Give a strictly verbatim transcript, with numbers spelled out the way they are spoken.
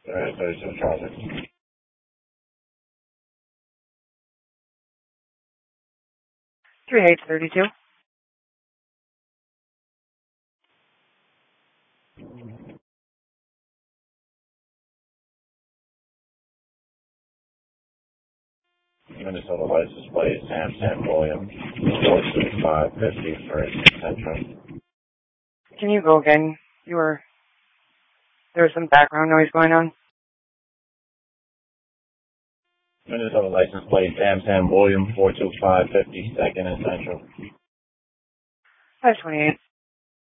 Alright, thirty-two traffic. three eight thirty-two. Minnesota license plate, Sam Sam William, four two five fifty for Central. Can you go again? You were, there was some background noise going on. Minnesota license plate, Sam Sam William, four two five fifty, second and Central. five twenty-eight.